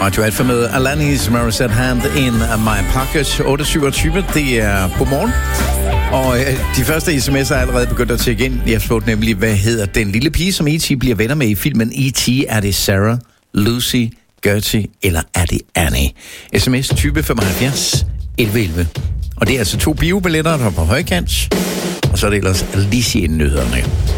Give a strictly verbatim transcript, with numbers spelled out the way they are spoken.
Radio Alfa med Alanis Morissette, Hand in My Pocket. otte syvogtyve, det er på morgen. Og øh, de første sms'er er allerede begyndt at tjekke ind. Jeg har spurgt nemlig, hvad hedder den lille pige, som E T bliver venner med i filmen E T? Er det Sarah, Lucy, Gertie, eller er det Annie? Sms tyve femoghalvfjerds elleve elleve. Og det er altså to biobilletter, der er på højkant. Og så er det ellers Alicia i nyhederne.